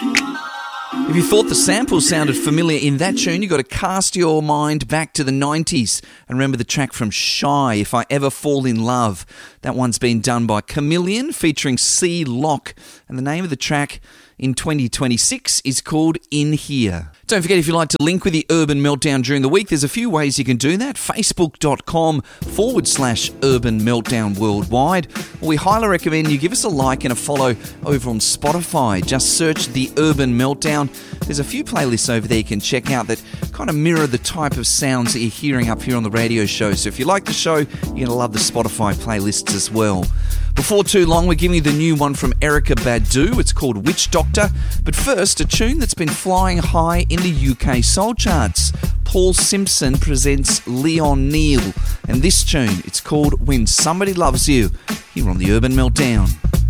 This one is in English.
If you thought the sample sounded familiar in that tune, you've got to cast your mind back to the 90s and remember the track from Shy, If I Ever Fall in Love. That one's been done by Chameleon featuring C. Lock, and the name of the track in 2026 is called In Here. Don't forget, if you'd like to link with the Urban Meltdown during the week, there's a few ways you can do that. Facebook.com/Urban Meltdown Worldwide. We highly recommend you give us a like and a follow over on Spotify. Just search the Urban Meltdown. There's a few playlists over there you can check out that kind of mirror the type of sounds that you're hearing up here on the radio show. So if you like the show, you're going to love the Spotify playlists as well. Before too long, we're giving you the new one from Erykah Badu. It's called Witch Doctor. But first, a tune that's been flying high in the UK soul charts. Paul Simpson presents Leon Neal. And this tune, it's called When Somebody Loves You, here on the Urban Meltdown.